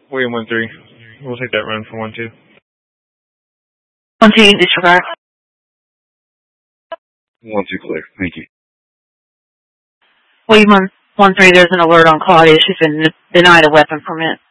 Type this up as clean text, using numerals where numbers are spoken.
William 1-3. We'll take that run for 1-2. 1-2, disregard. 1-2 clear. Thank you. William 1-3, there's an alert on Claudia. She's been denied a weapon permit.